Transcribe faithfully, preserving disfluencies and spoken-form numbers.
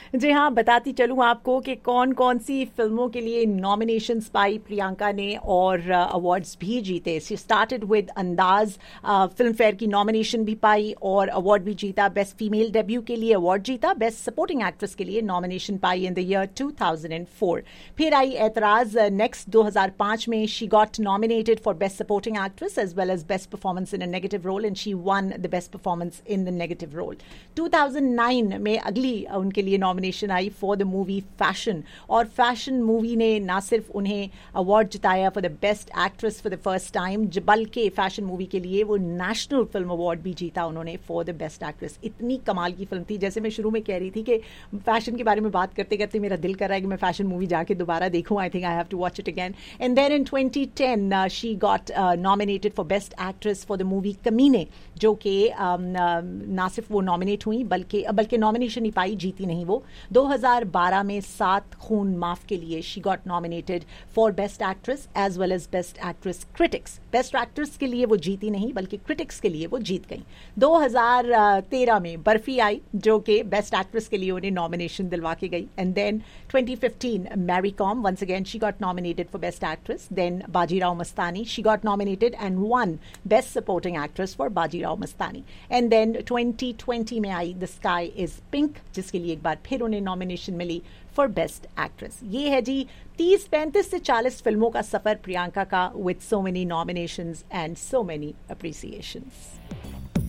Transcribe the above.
जी हाँ, बताती चलूँ आपको कि कौन कौन सी फिल्मों के लिए नॉमिनेशंस पाई प्रियंका ने और अवार्ड्स भी जीते. शी स्टार्टेड विद अंदाज, फिल्म फेयर की नॉमिनेशन भी पाई और अवार्ड भी जीता. बेस्ट फीमेल डेब्यू के लिए अवार्ड जीता. बेस्ट सपोर्टिंग एक्ट्रेस के लिए nomination pi in the year two thousand four. फिर आई एतराज नेक्स्ट दो हज़ार पाँच में. She got nominated for best supporting actress as well as best performance in a negative role and she one the best performance in the negative role. Two thousand nine में अगली उनके लिए nomination I for the movie fashion, और fashion movie ने ना सिर्फ उन्हें award जिताया for the best actress for the first time, बल्कि फैशन मूवी के लिए वो नेशनल फिल्म अवार्ड भी जीता उन्होंने फॉर द बेस्ट एक्ट्रेस. इतनी कमाल की फिल्म थी. जैसे मैं शुरू में कह रही थी कि फैशन के बारे में बात करते करते मेरा दिल कर रहा है कि मैं फैशन मूवी जाके दोबारा देखूं. I think I have to watch it again. And then in twenty ten she got nominated for best actress for the movie कमीने, जो कि ना सिर्फ वो नॉमिनेट हुई बल्कि बल्कि नॉमिनेशन ही पाई, जीती नहीं वो. दो हज़ार बारह में सात खून माफ के लिए she got nominated for best actress as well as best actress critics. Best actress के लिए वो जीती नहीं बल्कि क्रिटिक्स के लिए वो जीत गई. दो हज़ार तेरह में बर्फी आई, जो कि बेस्ट एक्ट्रेस के लिए उन्हें नॉमिनेशन दिलवा के गई. And then twenty fifteen Mary com, once again she got nominated for best actress. Then Bajirao Mastani, she got nominated and one best supporting actress for Bajirao Mastani. And then twenty twenty में I the sky is pink, जिसके लिए एक बार फिर उन्हें nomination milli for best actress. ये है जी तीस पैंतीस से चालीस फिल्मों का सफर प्रियंका का, with so many nominations and so many अप्रिसिएशंस.